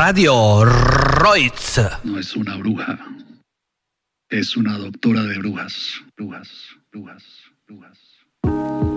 Radio Roitz. No es una bruja. Es una doctora de brujas. Brujas, brujas, brujas.